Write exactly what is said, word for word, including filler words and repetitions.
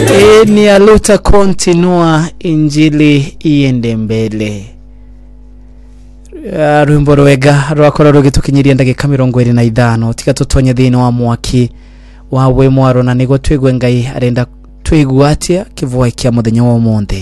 E ni aluta continua injili iende mbele. Rwimbo rwega rwakora rugitukinyiria ndagika mirongo iri na ithano tiga tutonye thino wa mwaki wawe mwaro na nigo twigwe Ngai arenda twigwatia kivua kia muthenya wa umuthi.